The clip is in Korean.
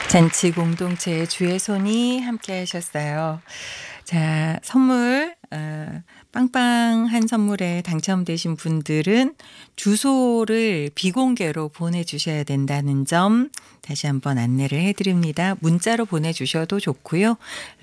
잔치 공동체의 주의 손이 함께 하셨어요. 자, 선물, 빵빵한 선물에 당첨되신 분들은 주소를 비공개로 보내주셔야 된다는 점 다시 한번 안내를 해드립니다. 문자로 보내주셔도 좋고요.